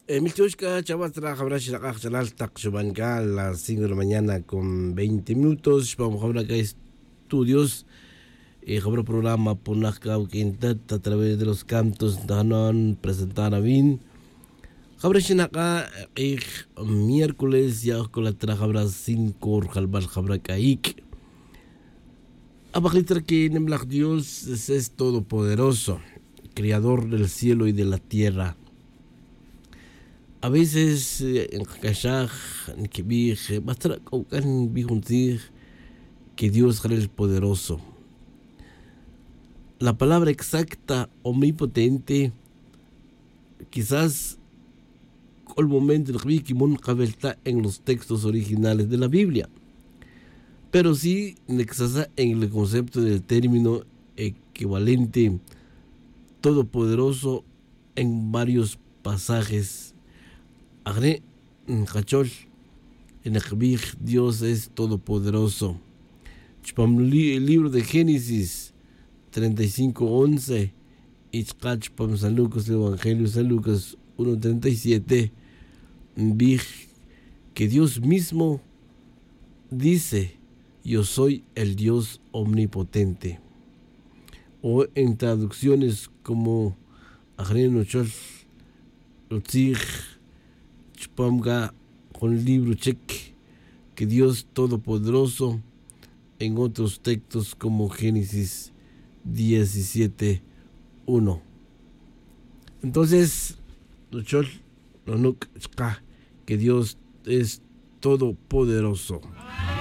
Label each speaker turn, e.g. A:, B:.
A: Miltushka, Chavastra, Jabrash, Chanal, Takshubanka, a las 5 de la mañana con 20 minutos. Vamos a hablar acá estudios. Jabra programa Punaka Quintet a través de los cantos Danon presentar a Vin. Jabra Shinaka, miércoles ya con la Trajabra 5, Jalbal Jabra Kaik. Abaklitra que Nemlach Dios es todopoderoso, creador del cielo y de la tierra. A veces en Kashaj, en Kibij, basta con Bijuntir, que Dios es el poderoso. La palabra exacta, omnipotente, quizás el momento está en los textos originales de la Biblia, pero sí en el concepto del término equivalente todopoderoso en varios pasajes. Agre Hachol, en el Dios es todopoderoso. El libro de Génesis 35:11 y San Lucas, el Evangelio San Lucas 1:37, que Dios mismo dice: yo soy el Dios omnipotente. O en traducciones como Agre Nochol, Lutzig, Chpamga, con el libro Check, que Dios todopoderoso, en otros textos como Génesis 17:1. Entonces, que Dios es todopoderoso.